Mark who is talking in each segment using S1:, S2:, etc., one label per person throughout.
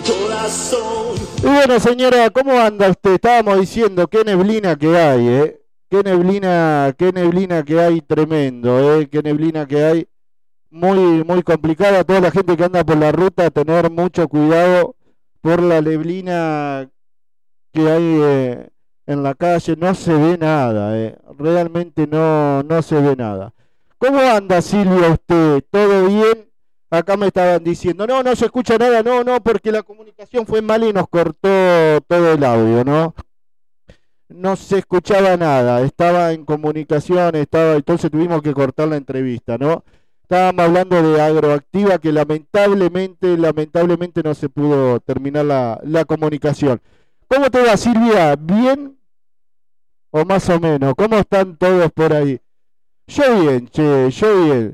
S1: Y bueno, señora, ¿cómo anda usted? Estábamos diciendo, qué neblina que hay, ¿eh? Qué neblina que hay tremendo, ¿eh? Qué neblina que hay, muy complicada. Toda la gente que anda por la ruta, tener mucho cuidado por la neblina que hay en la calle. No se ve nada, realmente no se ve nada. ¿Cómo anda, Silvia, usted? ¿Todo bien? Acá me estaban diciendo, no se escucha nada, no, porque la comunicación fue mala y nos cortó todo el audio, ¿no? No se escuchaba nada, estaba en comunicación, entonces tuvimos que cortar la entrevista, ¿no? Estábamos hablando de Agroactiva, que lamentablemente no se pudo terminar la comunicación. ¿Cómo te va, Silvia? ¿Bien o más o menos? ¿Cómo están todos por ahí? Yo bien, che, yo bien.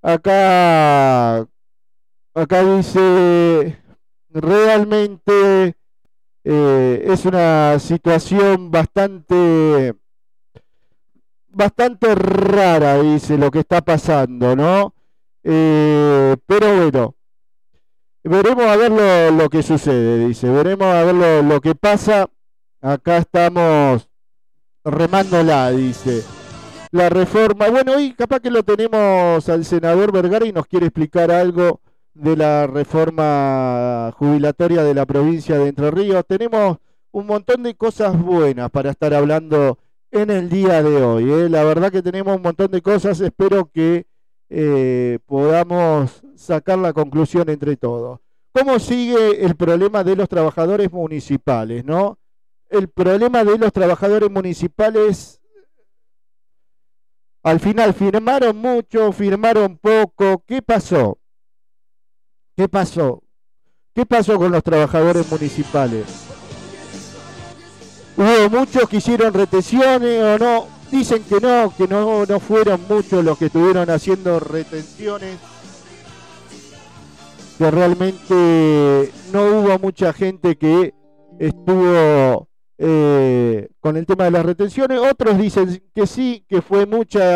S1: Acá dice, realmente es una situación bastante rara, dice, lo que está pasando, ¿no? Pero bueno, veremos a ver lo que sucede, dice, veremos a ver lo que pasa. Acá estamos remándola, dice. La reforma, bueno, hoy capaz que lo tenemos al senador Vergara y nos quiere explicar algo de la reforma jubilatoria de la provincia de Entre Ríos. Tenemos un montón de cosas buenas para estar hablando en el día de hoy, ¿eh? La verdad que tenemos un montón de cosas, espero que podamos sacar la conclusión entre todos. ¿Cómo sigue el problema de los trabajadores municipales, no? El problema de los trabajadores municipales, al final firmaron mucho, firmaron poco. ¿Qué pasó? ¿Qué pasó? ¿Qué pasó con los trabajadores municipales? Hubo muchos que hicieron retenciones o no. Dicen que no fueron muchos los que estuvieron haciendo retenciones. Que realmente no hubo mucha gente que estuvo con el tema de las retenciones. Otros dicen que sí, que fueron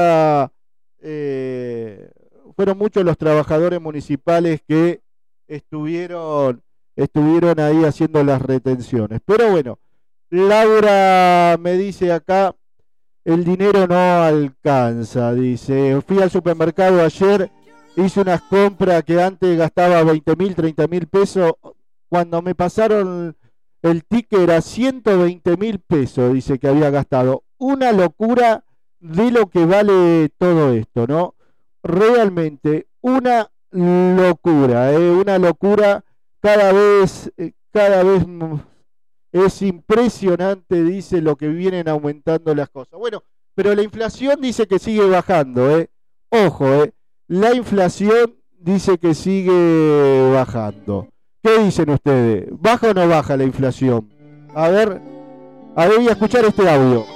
S1: muchos los trabajadores municipales que estuvieron ahí haciendo las retenciones. Pero bueno, Laura me dice acá, el dinero no alcanza, dice. Fui al supermercado ayer, hice unas compras que antes gastaba 20.000, 30.000 pesos. Cuando me pasaron el ticket era 120.000 pesos, dice que había gastado. Una locura de lo que vale todo esto, ¿no? Realmente una locura, una locura. Cada vez es impresionante, dice, lo que vienen aumentando las cosas. Bueno, pero la inflación dice que sigue bajando, Ojo, la inflación dice que sigue bajando. ¿Qué dicen ustedes? ¿Baja o no baja la inflación? A ver, voy a escuchar este audio.